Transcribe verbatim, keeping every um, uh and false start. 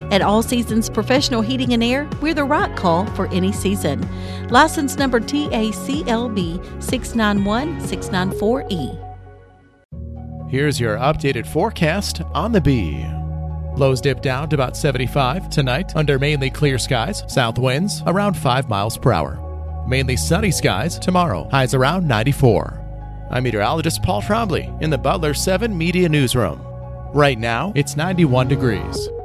At All Seasons Professional Heating and Air, we're the right call for any season. License number T A C L B six nine one six nine four E. Here's your updated forecast on the Bee. Lows dip down to about seventy-five tonight under mainly clear skies, south winds around five miles per hour. Mainly sunny skies tomorrow, highs around ninety-four. I'm meteorologist Paul Trombley in the Butler seven Media Newsroom. Right now, it's ninety-one degrees.